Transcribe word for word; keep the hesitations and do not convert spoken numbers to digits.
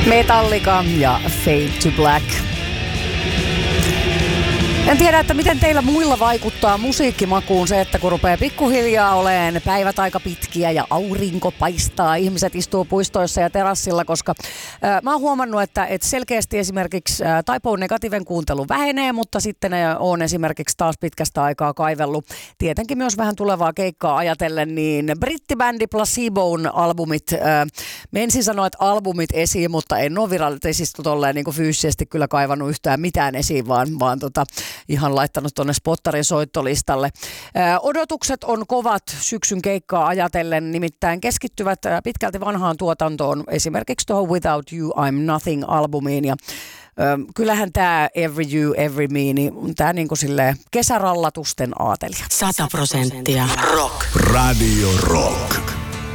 Metallica ja Fade to Black. En tiedä, että miten teillä muilla vaikuttaa musiikkimakuun se, että kun rupeaa pikkuhiljaa oleen päivät aika pitkiä ja aurinko paistaa, ihmiset istuu puistoissa ja terassilla, koska äh, mä oon huomannut, että, että selkeästi esimerkiksi äh, Type O Negativen kuuntelu vähenee, mutta sitten äh, on esimerkiksi taas pitkästä aikaa kaivellut tietenkin myös vähän tulevaa keikkaa ajatellen, niin brittibändi Placebon albumit, äh, mä ensin sanoin, että albumit esiin, mutta en ole virallisesti tolleen niin kuin fyysisesti kyllä kaivannut yhtään mitään esiin, vaan, vaan tota, ihan laittanut tuonne Spottarin soittolistalle. Ää, odotukset on kovat syksyn keikkaa ajatellen, nimittäin keskittyvät ää, pitkälti vanhaan tuotantoon, esimerkiksi tuohon Without You I'm Nothing-albumiin. Ja, ää, kyllähän tämä Every You, Every Me, niin tämä niinku silleen kesärallatusten aatelija. Sata prosenttia rock. Radio Rock.